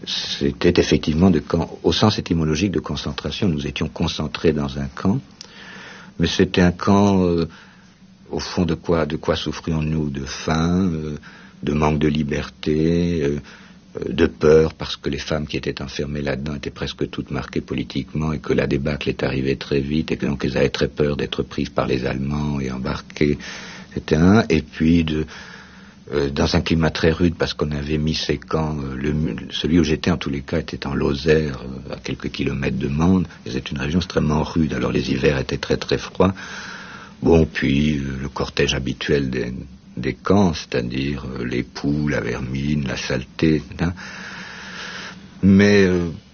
C'était effectivement de camp, au sens étymologique de concentration. Nous étions concentrés dans un camp, mais c'était un camp, au fond, de quoi souffrions-nous? De faim, de manque de liberté, de peur, parce que les femmes qui étaient enfermées là-dedans étaient presque toutes marquées politiquement et que la débâcle est arrivée très vite et que donc elles avaient très peur d'être prises par les Allemands et embarquées. C'était un, et puis dans un climat très rude parce qu'on avait mis ces camps, celui où j'étais en tous les cas était en Lozère, à quelques kilomètres de Mende, et c'est une région extrêmement rude, alors les hivers étaient très très froids. Bon, puis le cortège habituel des camps, c'est-à-dire les poux, la vermine, la saleté, hein. Mais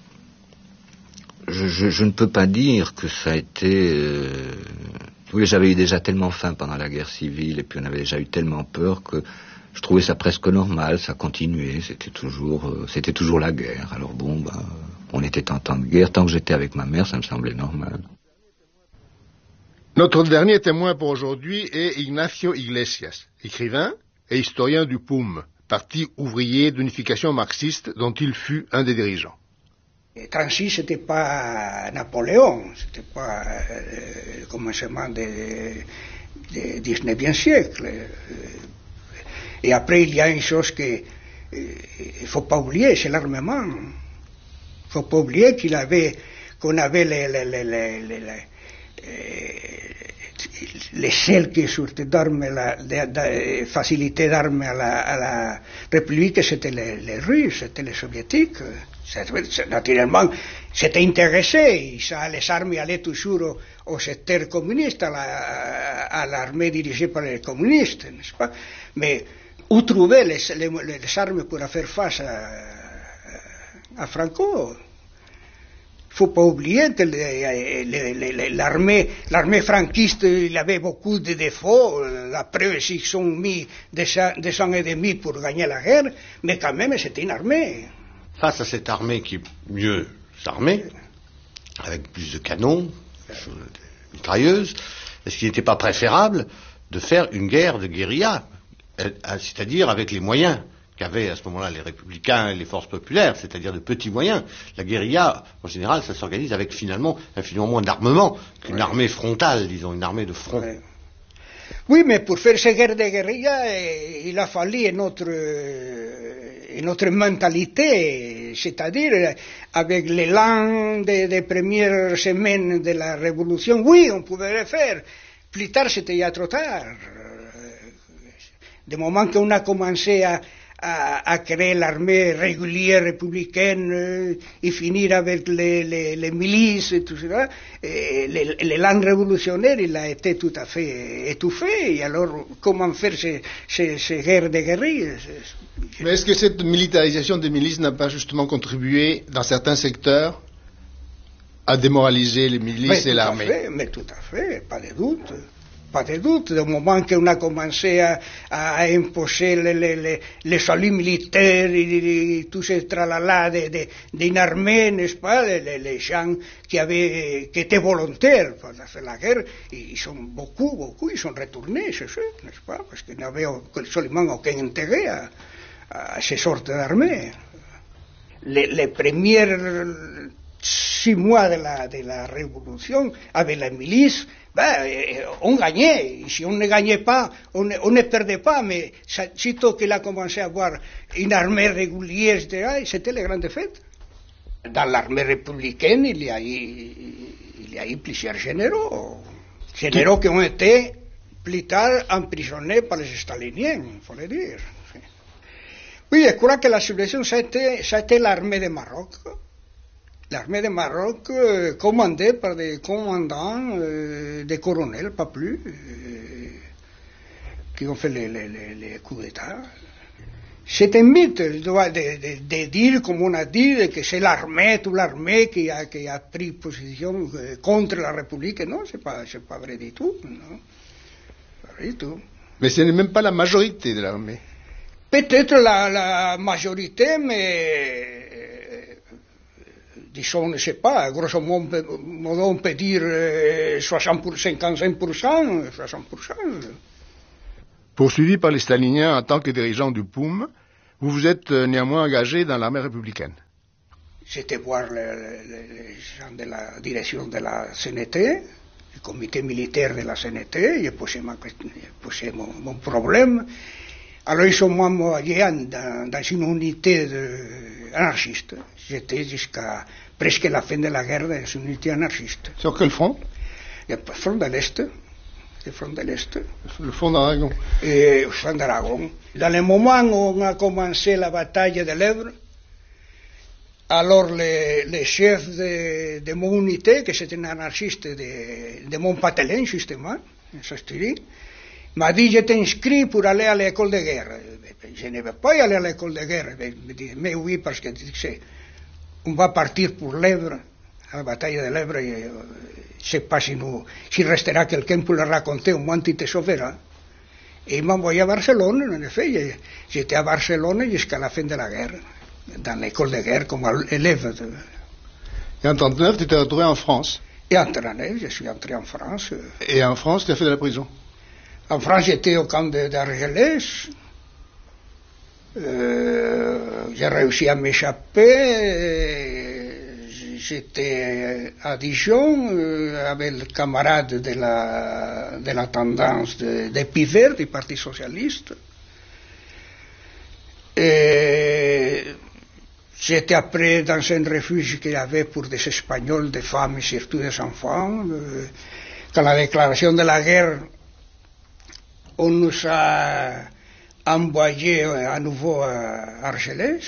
je ne peux pas dire que ça a été... Oui, j'avais eu déjà tellement faim pendant la guerre civile et puis on avait déjà eu tellement peur que je trouvais ça presque normal, ça continuait, c'était toujours la guerre. Alors bon, on était en temps de guerre, tant que j'étais avec ma mère, ça me semblait normal. Notre dernier témoin pour aujourd'hui est Ignacio Iglesias, écrivain et historien du POUM, parti ouvrier d'unification marxiste dont il fut un des dirigeants. 36, c'était pas Napoléon, c'était pas le commencement du 19e siècle. Et après, il y a une chose qu'il ne faut pas oublier, c'est l'armement. Il ne faut pas oublier qu'on avait les seuls qui sortaient d'armes, facilité d'armes à la République, c'était les Russes, c'était les Soviétiques. Naturellement, c'était intéressé. Les armes allaient toujours au secteur communiste, à l'armée dirigée par les communistes, n'est-ce pas? Mais où trouver les armes pour faire face à Franco? Il ne faut pas oublier que l'armée franquiste, il avait beaucoup de défauts. Après, ils sont mis des ans et demi pour gagner la guerre, mais quand même, c'était une armée. Face à cette armée qui est mieux armée, avec plus de canons, de mitrailleuses, est-ce qu'il n'était pas préférable de faire une guerre de guérilla, c'est-à-dire avec les moyens qu'avaient à ce moment-là les républicains et les forces populaires, c'est-à-dire de petits moyens? La guérilla, en général, ça s'organise avec finalement infiniment moins d'armement qu'une armée frontale, disons, une armée de front. Ouais. Oui, mais pour faire ces guerres de guérilla, il a fallu une autre mentalité, c'est-à-dire avec l'élan des premières semaines de la Révolution. Oui, on pouvait le faire. Plus tard, c'était déjà trop tard. Du moment qu'on a commencé à créer l'armée régulière républicaine et finir avec les milices et tout ça, l'élan révolutionnaire, il a été tout à fait étouffé. Et alors, comment faire ces guerres de guerrilles? Mais est-ce que cette militarisation des milices n'a pas justement contribué, dans certains secteurs, à démoraliser les milices et l'armée? Mais tout à fait, pas de doute. Pas de doute, au moment qu'on a commencé à imposer les saluts militaires et tout ce tralala d'une armée, n'est-ce pas, les gens qui étaient volontaires pour faire la guerre, ils sont beaucoup, ils sont retournés chez eux, n'est-ce pas, parce qu'ils n'avaient absolument aucun intérêt à ces sortes d'armées. Les premiers 6 mois de la Révolution, avec la milice, on gagnait. Si on ne gagnait pas, on ne perdait pas, mais sitôt qu'il a commencé à avoir une armée régulière, etc., c'était les grandes fêtes. Dans l'armée républicaine, il y a eu plusieurs généraux qui ont été plus tard emprisonnés par les staliniens, il faut le dire. Oui, je crois que la sublection, ça a été l'armée de Maroc. L'armée de Maroc, commandée par des commandants, des colonels, pas plus, qui ont fait les coups d'État. C'est un mythe de dire, comme on a dit, que c'est toute l'armée qui a pris position contre la République. Non, c'est pas vrai du tout. Non. Pas vrai du tout. Mais ce n'est même pas la majorité de l'armée. Peut-être la majorité, mais... disons, je ne sais pas, grosso modo on peut dire 55%, 60%. Poursuivi par les staliniens en tant que dirigeant du POUM, vous vous êtes néanmoins engagé dans l'armée républicaine. c'était voir les gens de la direction de la CNT, le comité militaire de la CNT, j'ai posé mon problème. Alors ils sont m'envoyés dans une unité anarchiste. J'étais jusqu'à presque la fin de la guerre dans une unité anarchiste. Sur quel front? Le front de l'Est. Le front de l'Est. Le front d'Aragon. Le front d'Aragon. Dans le moment où on a commencé la bataille de l'Èbre, alors le chef de mon unité, que c'était un anarchiste de Montpatelin, justement, en Sasturie, m'a dit, je t'inscris pour aller à l'école de guerre. Je ne vais pas y aller à l'école de guerre. Il dit, mais oui, parce que on va partir pour l'Èbre, à la bataille de l'Èbre, et je ne sais pas s'il restera quelqu'un pour le raconter, au moins tu te sauveras. Et il m'a envoyé à Barcelone, en effet. J'étais à Barcelone jusqu'à la fin de la guerre, dans l'école de guerre, comme élève. Et en 1939, tu t'es retrouvé en France. Et en 1939, je suis entré en France. Et en France, tu as fait de la prison? En France, j'étais au camp d'Argelès. J'ai réussi à m'échapper. J'étais à Dijon avec le camarade de la tendance de Pivert, du Parti Socialiste. Et j'étais après dans un refuge qu'il y avait pour des Espagnols, des femmes et surtout des enfants. Quand la déclaration de la guerre, on nous a envoyés à nouveau à Argelès.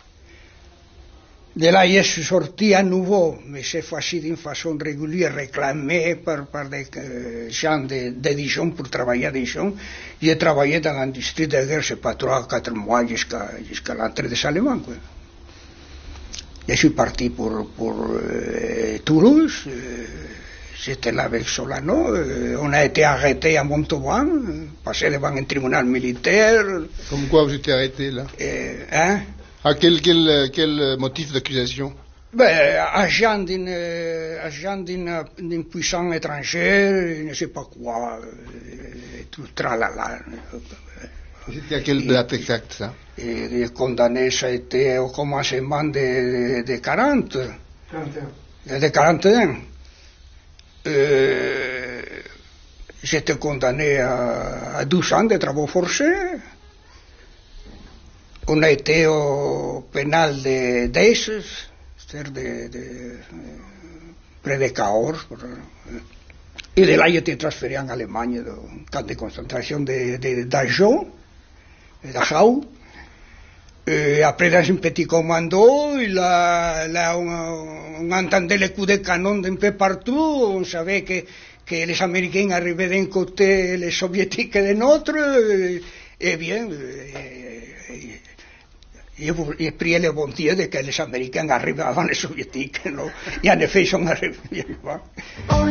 De là, je suis sorti à nouveau, mais cette fois-ci d'une façon régulière, réclamée par des gens de Dijon pour travailler à Dijon. J'ai travaillé dans l'industrie de guerre, je sais pas, 3 ou 4 mois jusqu'à l'entrée des Allemands, quoi. Je suis parti pour Toulouse. J'étais là avec Solano. On a été arrêté à Montauban, passé devant un tribunal militaire. Comme quoi vous étiez arrêté là? À quel motif d'accusation? Agent d'une puissance étrangère, je ne sais pas quoi, tout tralala. C'était à quelle date exacte, ça? Et condamné, ça a été au commencement de 40. 41. De 41. J'étais condamné à 12 ans de travaux forcés. On a été au pénal d'Aix, c'est-à-dire près de Cahors. Et de là, j'ai été transféré en Allemagne, au camp de concentration de Dachau. Et après, dans un petit commando, là, on entendait les coups de canon d'un peu partout. On savait que les Américains arrivaient d'un côté et les Soviétiques de l'autre. Et bien, j'ai prié le bon Dieu de que les Américains arrivent avant les Soviétiques. Non? Et en effet, ils sont arrivés.